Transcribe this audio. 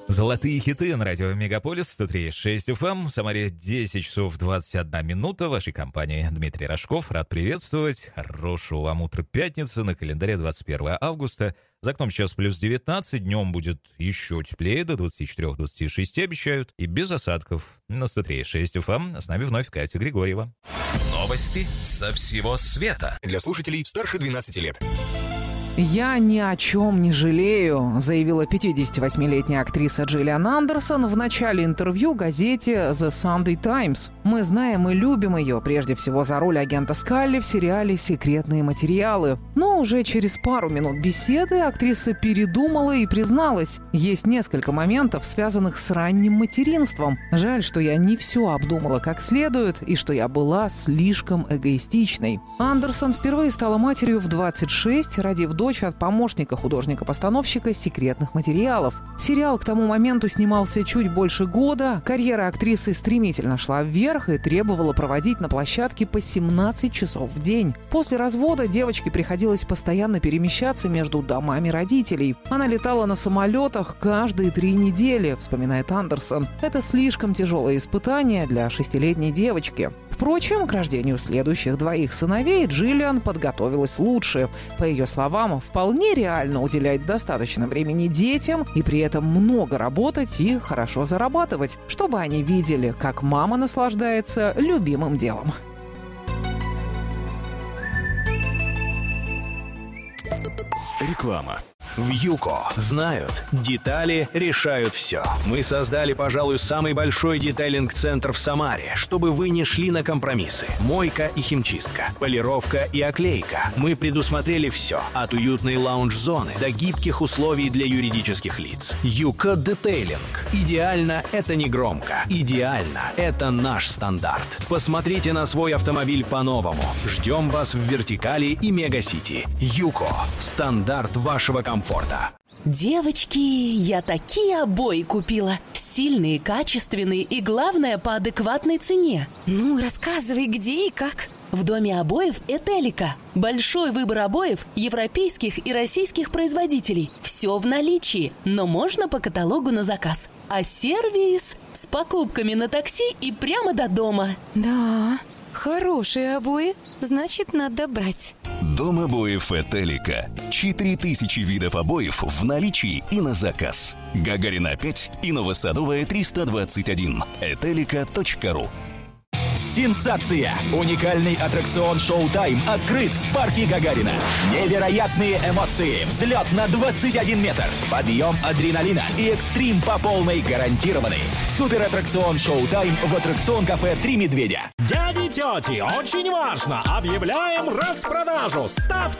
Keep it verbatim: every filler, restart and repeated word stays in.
Золотые хиты на радио Мегаполис сто три и шесть эф эм. В Самаре десять часов двадцать одна минута. В вашей компании Дмитрий Рожков. Рад приветствовать. Хорошего вам утра пятницы. На календаре двадцать первое августа. За окном сейчас плюс девятнадцать. Днем будет еще теплее. До двадцати четырёх - двадцати шести обещают. И без осадков. На сто три и шесть эф эм. С нами вновь Катя Григорьева. Новости со всего света. Для слушателей старше двенадцати лет. «Я ни о чем не жалею», — заявила пятидесятивосьмилетняя актриса Джиллиан Андерсон в начале интервью газете The Sunday Times. «Мы знаем и любим ее, прежде всего за роль агента Скалли в сериале «Секретные материалы». Но уже через пару минут беседы актриса передумала и призналась: есть несколько моментов, связанных с ранним материнством. Жаль, что я не все обдумала как следует и что я была слишком эгоистичной». Андерсон впервые стала матерью в двадцать шесть, родив дочь от помощника художника-постановщика «Секретных материалов». Сериал к тому моменту снимался чуть больше года, карьера актрисы стремительно шла вверх и требовала проводить на площадке по семнадцать часов в день. После развода девочке приходилось постоянно перемещаться между домами родителей. Она летала на самолетах каждые три недели, вспоминает Андерсон. Это слишком тяжелое испытание для шестилетней девочки. Впрочем, к рождению следующих двоих сыновей Джиллиан подготовилась лучше. По ее словам, вполне реально уделять достаточно времени детям и при этом много работать и хорошо зарабатывать, чтобы они видели, как мама наслаждается любимым делом. Реклама. В ЮКО знают, детали решают все. Мы создали, пожалуй, самый большой детейлинг-центр в Самаре, чтобы вы не шли на компромиссы. Мойка и химчистка, полировка и оклейка. Мы предусмотрели все, от уютной лаунж-зоны до гибких условий для юридических лиц. ЮКО Детейлинг. Идеально — это не громко. Идеально — это наш стандарт. Посмотрите на свой автомобиль по-новому. Ждем вас в Вертикали и Мегасити. ЮКО. Стандарт вашего комфорта. Комфорта. Девочки, я такие обои купила. Стильные, качественные и, главное, по адекватной цене. Ну, рассказывай, где и как. В доме обоев «Этелика». Большой выбор обоев европейских и российских производителей. Все в наличии, но можно по каталогу на заказ. А сервис с покупками на такси и прямо до дома. Да, хорошие обои, значит, надо брать. Дом обоев «Этелика». четыре тысячи видов обоев в наличии и на заказ. Гагарина пять и Новосадовая триста двадцать один. этелика точка ру. Сенсация! Уникальный аттракцион «Шоу-тайм» открыт в парке Гагарина. Невероятные эмоции, взлет на двадцать один метр, подъем адреналина и экстрим по полной гарантированы. Супер-аттракцион «Шоу-тайм» в аттракцион-кафе «Три медведя». Дяди и тети, очень важно! Объявляем распродажу! Ставьте